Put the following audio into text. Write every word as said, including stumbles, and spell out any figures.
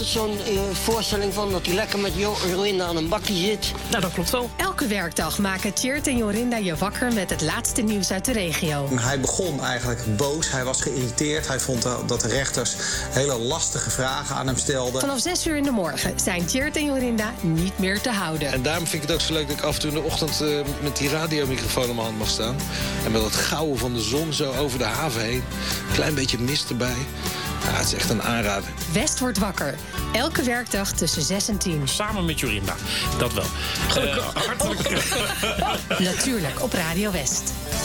Zo'n uh, voorstelling van dat hij lekker met Jo- Jorinda aan een bakje zit. Nou, dat klopt wel. Elke werkdag maken Tjeerd en Jorinda je wakker met het laatste nieuws uit de regio. Hij begon eigenlijk boos, hij was geïrriteerd. Hij vond dat de rechters hele lastige vragen aan hem stelden. Vanaf zes uur in de morgen zijn Tjeerd en Jorinda niet meer te houden. En daarom vind ik het ook zo leuk dat ik af en toe in de ochtend uh, met die radiomicrofoon in mijn hand mag staan. En met dat gouden van de zon zo over de haven heen. Klein beetje mist erbij. Ja, het is echt een aanrader. West wordt wakker. Elke werkdag tussen zes en tien. Samen met Jorinda. Dat wel. Uh, hartelijk. Natuurlijk op Radio West.